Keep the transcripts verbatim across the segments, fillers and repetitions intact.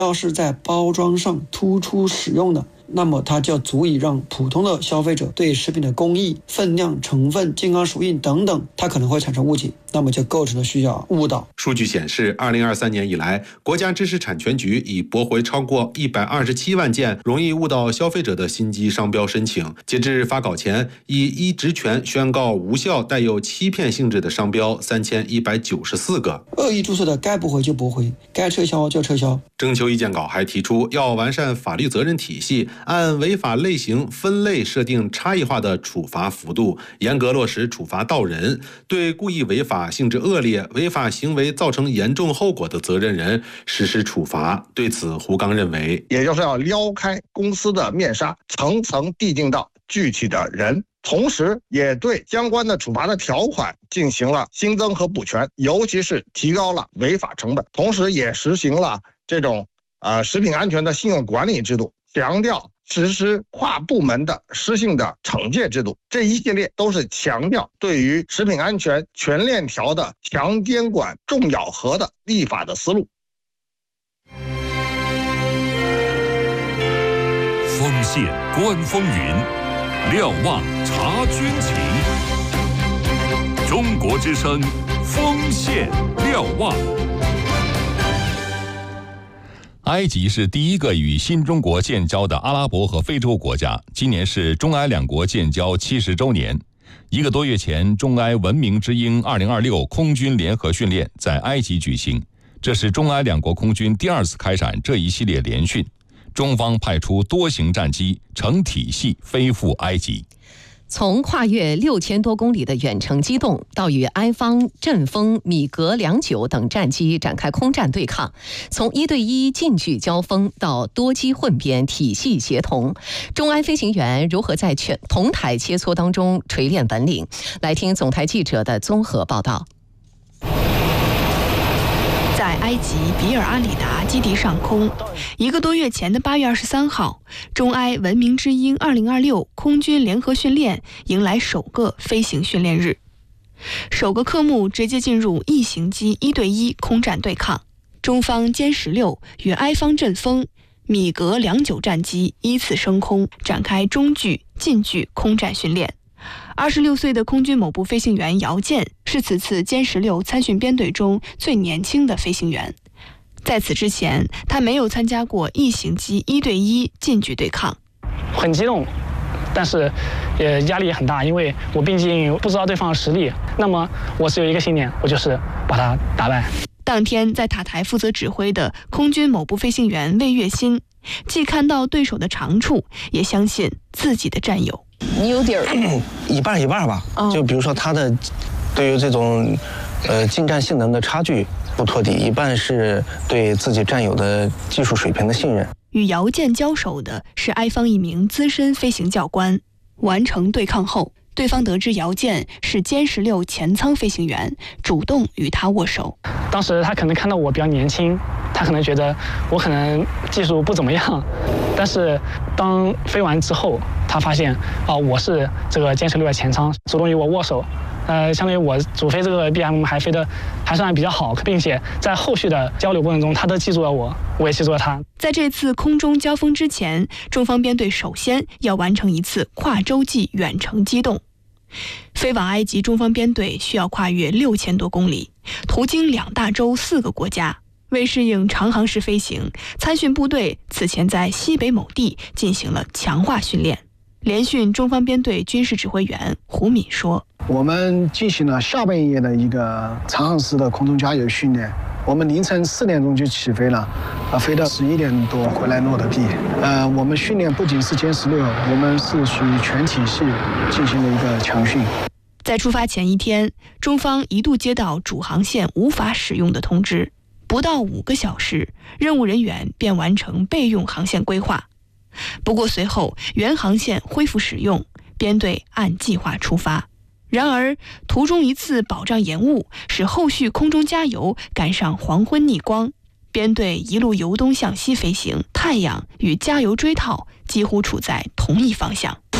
要是在包装上突出使用的，那么它就足以让普通的消费者对食品的工艺、分量、成分、健康属性等等，它可能会产生误解，那么就构成了需要误导。 数据显示，二零二三年以来，国家知识产权局已驳回超过一百二十七万件容易误导消费者的新机商标申请。截至发稿前，已依职权宣告无效带有欺骗性质的商标三千一百九十四个。 恶意注册的该驳回就驳回，该撤销就撤销。 征求意见稿还提出，要完善法律责任体系，按违法类型分类设定差异化的处罚幅度，严格落实处罚到人，对故意违法、性质恶劣、违法行为造成严重后果的责任人实施处罚。对此，胡刚认为， 也就是要撩开公司的面纱，层层递进到具体的人，同时也对相关的处罚的条款进行了新增和补全，尤其是提高了违法成本，同时也实行了这种呃食品安全的信用管理制度，强调实施跨部门的失信的惩戒制度，这一系列都是强调对于食品安全全链条的强监管、重咬合的立法的思路。 锋线观风云，瞭望察军情。中国之声，锋线瞭望。埃及是第一个与新中国建交的阿拉伯和非洲国家，今年是中埃两国建交七十周年。一个多月前，中埃文明之鹰二零二六空军联合训练在埃及举行，这是中埃两国空军第二次开展这一系列联训。中方派出多型战机成体系飞赴埃及。 从跨越六千多公里的远程机动，到与埃方阵风、米格两九等战机展开空战对抗；从一对一近距交锋到多机混编、体系协同，中埃飞行员如何在全同台切磋当中锤炼本领？来听总台记者的综合报道。 在埃及比尔阿里达基地上空，一个多月前的八月二十三号，中埃文明之鹰二零二六空军联合训练迎来首个飞行训练日。首个科目直接进入异型机一对一空战对抗，中方歼十六与埃方阵风、米格两九战机依次升空，展开中距、近距空战训练。二十六岁的空军某部飞行员姚健是此次歼十六参训编队中最年轻的飞行员。在此之前，他没有参加过异型机一对一近距对抗。 很激动，但是也压力也很大，因为我毕竟不知道对方的实力。那么我只有一个信念，我就是把他打败。 当天在塔台负责指挥的空军某部飞行员魏月新，既看到对手的长处，也相信自己的战友。 你有点一半一半吧，哦、就比如说他的对于这种呃近战性能的差距不托底，一半是对自己战友的技术水平的信任。 与姚健交手的是埃方一名资深飞行教官。完成对抗后，对方得知姚健是歼十六前舱飞行员，主动与他握手。 当时他可能看到我比较年轻，他可能觉得我可能技术不怎么样，但是当飞完之后，他发现啊、呃，我是这个歼十六的前舱，主动与我握手。呃，相当于我主飞这个 B M 还飞得还算比较好，并且在后续的交流过程中，他都记住了我，我也记住了他。 在这次空中交锋之前，中方编队首先要完成一次跨洲际远程机动。飞往埃及，中方编队需要跨越六千多公里，途经两大洲四个国家。为适应长航时飞行，参训部队此前在西北某地进行了强化训练。联训中方编队军事指挥员胡敏说：“ 我们进行了下半夜的一个长航时的空中加油训练。我们凌晨四点钟就起飞了，啊，飞到十一点多回来落的地。呃，我们训练不仅是歼十六，我们是属于全体系进行了一个强训。” 在出发前一天，中方一度接到主航线无法使用的通知，不到五个小时，任务人员便完成备用航线规划。不过随后原航线恢复使用，编队按计划出发。然而途中一次保障延误，使后续空中加油赶上黄昏逆光，编队一路由东向西飞行，太阳与加油锥套几乎处在同一方向。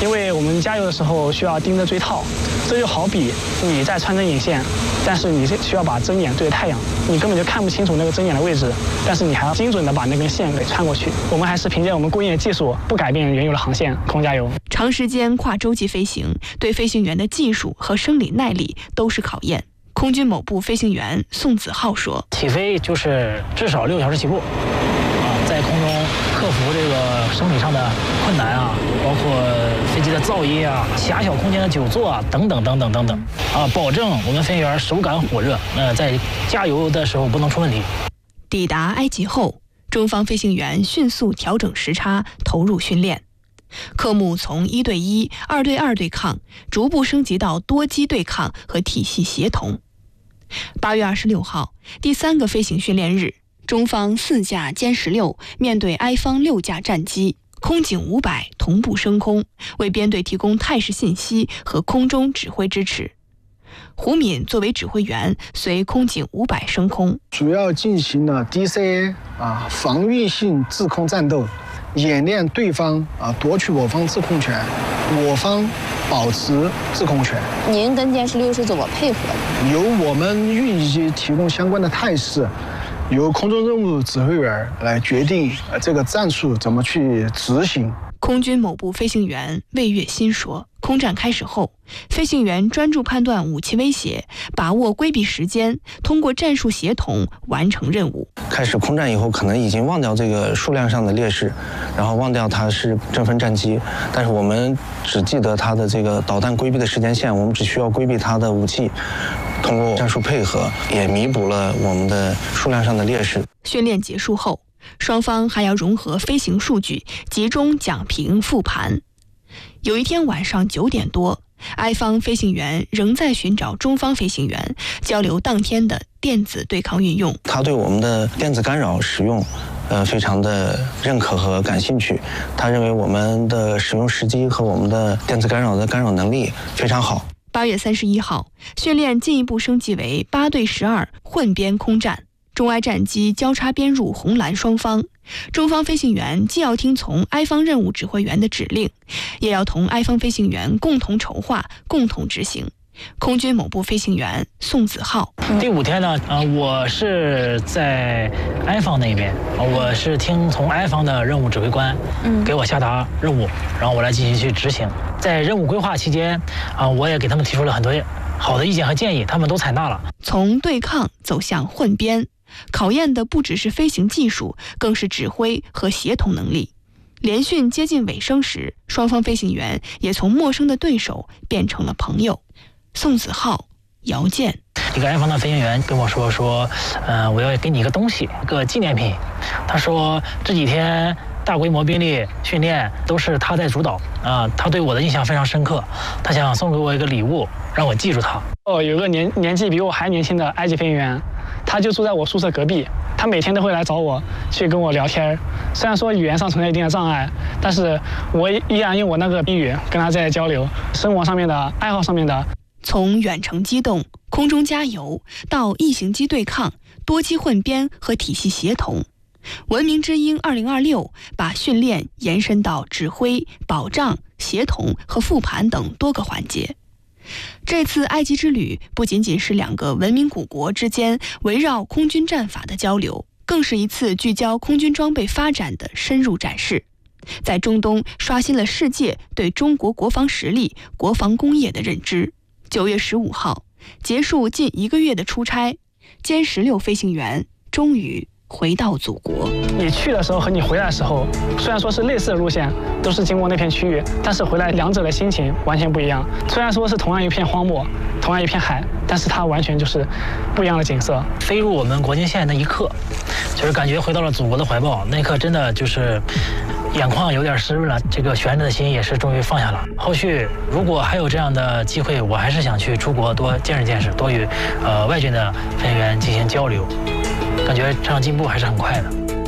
因为我们加油的时候需要盯着锥套，这就好比你在穿针引线，但是你需要把针眼对着太阳，你根本就看不清楚那个针眼的位置，但是你还要精准的把那根线给穿过去。我们还是凭借我们固定的技术，不改变原有的航线，空加油。 长时间跨洲际飞行对飞行员的技术和生理耐力都是考验。空军某部飞行员宋子浩说：“ 起飞就是至少六个小时起步，啊，在空中克服这个生理上的困难啊，包括飞机的噪音啊、狭小空间的久坐啊，等等等等等等，啊，保证我们飞行员手感火热，呃，在加油的时候不能出问题。” 抵达埃及后，中方飞行员迅速调整时差，投入训练。科目从一对一、二对二对抗，逐步升级到多机对抗和体系协同。八月二十六号，第三个飞行训练日，中方四架歼十六面对埃方六架战机，空警五百同步升空，为编队提供态势信息和空中指挥支持。胡敏作为指挥员，随空警五百升空， 主要进行了 D C A 啊防御性制空战斗，演练对方啊夺取我方制空权，我方保持制空权。 您跟歼十六是怎么配合的？ 由我们运机提供相关的态势，由空中任务指挥员来决定这个战术怎么去执行。 空军某部飞行员魏月新说，空战开始后，飞行员专注判断武器威胁，把握规避时间，通过战术协同完成任务。 开始空战以后，可能已经忘掉这个数量上的劣势，然后忘掉它是争分战机，但是我们只记得它的这个导弹规避的时间线，我们只需要规避它的武器，通过战术配合也弥补了我们的数量上的劣势。 训练结束后，双方还要融合飞行数据，集中讲评复盘。有一天晚上九点多，埃方飞行员仍在寻找中方飞行员，交流当天的电子对抗运用。 他对我们的电子干扰使用，呃，非常的认可和感兴趣。他认为我们的使用时机和我们的电子干扰的干扰能力非常好。 八月三十一号，训练进一步升级为八对十二混编空战。中埃战机交叉编入红蓝双方，中方飞行员既要听从埃方任务指挥员的指令，也要同埃方飞行员共同筹划、共同执行。空军某部飞行员宋子浩： 第五天呢，呃，我是在埃方那边，我是听从埃方的任务指挥官，给我下达任务，然后我来进行去执行。在任务规划期间，啊、呃，我也给他们提出了很多好的意见和建议，他们都采纳了。 从对抗走向混编，考验的不只是飞行技术，更是指挥和协同能力。联训接近尾声时，双方飞行员也从陌生的对手变成了朋友。宋子浩、姚健， 一个埃方的飞行员跟我说说，呃，我要给你一个东西，一个纪念品。他说这几天大规模兵力训练都是他在主导啊，他对我的印象非常深刻，他想送给我一个礼物，让我记住他。 哦，有个年年纪比我还年轻的埃及飞行员，他就住在我宿舍隔壁，他每天都会来找我去跟我聊天。虽然说语言上存在一定的障碍，但是我依然用我那个宾语跟他在交流，生活上面的、爱好上面的。 从远程机动、空中加油到异形机对抗、多机混编和体系协同，文明之鹰二零二六把训练延伸到指挥、保障、协同和复盘等多个环节。这次埃及之旅不仅仅是两个文明古国之间围绕空军战法的交流，更是一次聚焦空军装备发展的深入展示，在中东刷新了世界对中国国防实力、国防工业的认知。九月十五号，结束近一个月的出差，歼十六飞行员终于回到祖国。 你去的时候和你回来的时候，虽然说是类似的路线，都是经过那片区域，但是回来两者的心情完全不一样。虽然说是同样一片荒漠，同样一片海，但是它完全就是不一样的景色。 飞入我们国境线那一刻，就是感觉回到了祖国的怀抱，那一刻真的就是眼眶有点湿润了，这个悬着的心也是终于放下了。后续如果还有这样的机会，我还是想去出国多见识见识，多与呃外军的飞行员进行交流，感觉这样进步还是很快的。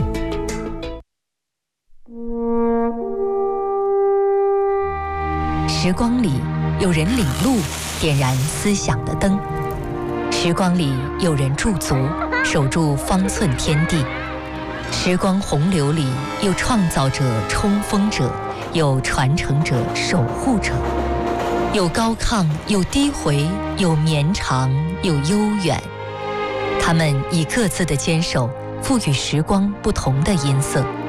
时光里有人领路，点燃思想的灯；时光里有人驻足，守住方寸天地。时光洪流里有创造者、冲锋者， 有传承者、守护者，有高亢，有低回，有绵长，有悠远。他们以各自的坚守，赋予时光不同的音色。